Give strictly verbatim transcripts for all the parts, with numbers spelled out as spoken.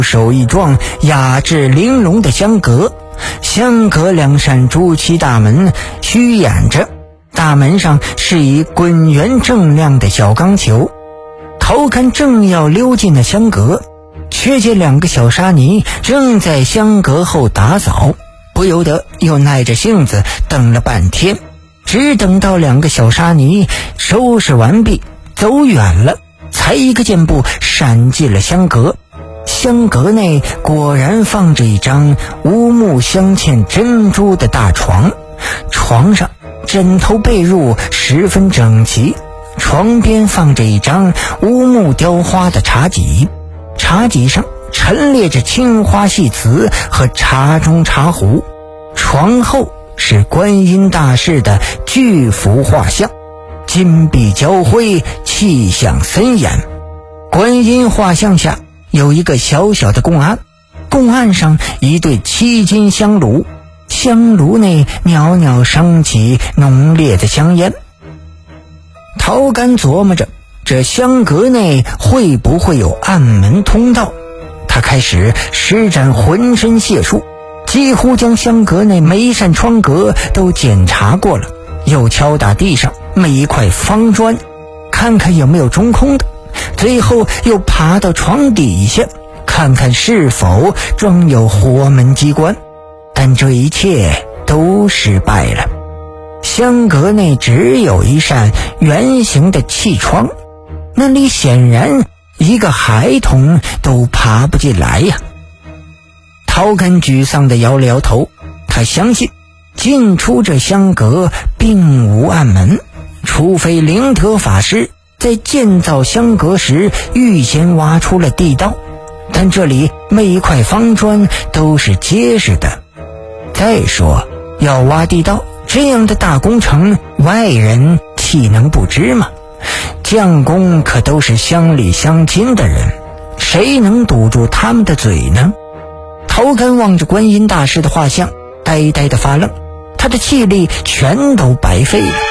手一撞，雅致玲珑的香阁。香阁两扇朱漆大门虚掩着，大门上是一滚圆锃亮的小钢球。陶干正要溜进了香阁，却见两个小沙弥正在香阁后打扫，不由得又耐着性子等了半天，只等到两个小沙弥收拾完毕走远了，才一个箭步闪进了香阁。香阁内果然放着一张乌木镶嵌珍珠的大床，床上枕头被褥十分整齐，床边放着一张乌木雕花的茶几，茶几上陈列着青花细瓷和茶盅茶壶，床后是观音大士的巨幅画像，金碧交辉，气象森严。观音画像下有一个小小的供案，供案上一对七金香炉，香炉内袅袅升起浓烈的香烟。陶干琢磨着这香阁内会不会有暗门通道，他开始施展浑身解数，几乎将香阁内每一扇窗格都检查过了，又敲打地上每一块方砖，看看有没有中空的，最后又爬到床底下，看看是否装有活门机关。但这一切都失败了，香阁内只有一扇圆形的气窗，那里显然一个孩童都爬不进来呀。陶干沮丧地摇了摇头，他相信进出这香阁并无暗门，除非灵德法师在建造香阁时预先挖出了地道，但这里每一块方砖都是结实的。再说要挖地道这样的大工程，外人岂能不知吗？匠工可都是乡里乡亲的人，谁能堵住他们的嘴呢？陶干望着观音大师的画像，呆呆地发愣，他的气力全都白费了。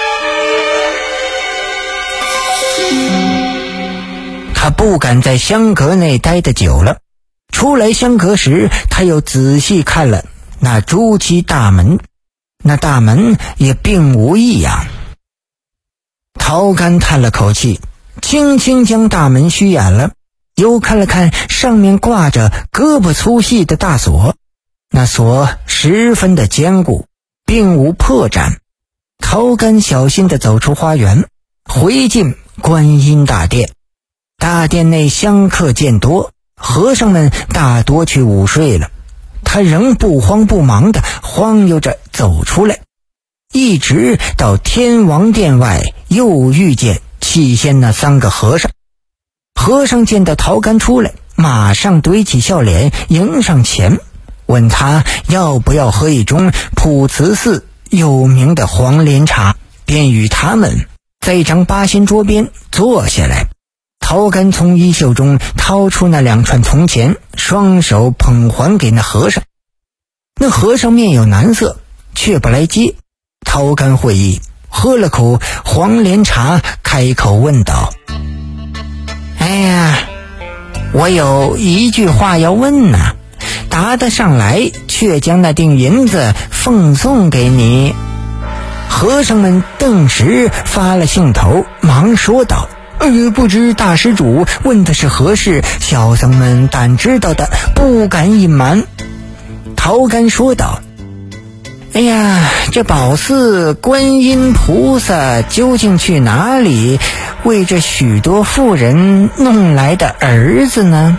他不敢在香阁内待得久了，出来香阁时，他又仔细看了那朱漆大门，那大门也并无异样。陶干叹了口气，轻轻将大门虚掩了，又看了看上面挂着胳膊粗细的大锁，那锁十分的坚固，并无破绽。陶干小心地走出花园，回进观音大殿。大殿内香客渐多，和尚们大多去午睡了。他仍不慌不忙地晃悠着走出来，一直到天王殿外，又遇见起先那三个和尚。和尚见到陶干出来，马上堆起笑脸迎上前，问他要不要喝一盅普慈寺有名的黄连茶，便与他们在一张八仙桌边坐下来。陶干从衣袖中掏出那两串铜钱，双手捧还给那和尚。那和尚面有难色，却不来接。陶干会意，喝了口黄连茶，开口问道：哎呀，我有一句话要问呐，答得上来，却将那锭银子奉送给你。和尚们顿时发了兴头，忙说道：呃，不知大施主问的是何事，小僧们但知道的，不敢隐瞒。陶干说道：哎呀，这宝寺观音菩萨究竟去哪里为这许多妇人弄来的儿子呢？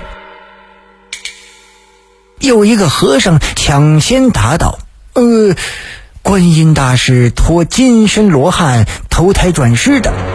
有一个和尚抢先答道：呃，观音大师托金身罗汉投胎转世的。